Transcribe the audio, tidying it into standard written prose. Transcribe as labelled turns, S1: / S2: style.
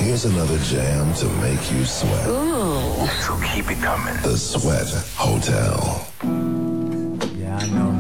S1: Here's another jam to make you sweat.
S2: Ooh.
S3: So keep it coming.
S1: The Sweat Hotel.
S4: Yeah, I know.